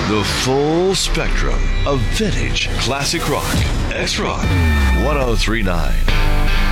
The full spectrum of vintage classic rock. X-Rock 1039.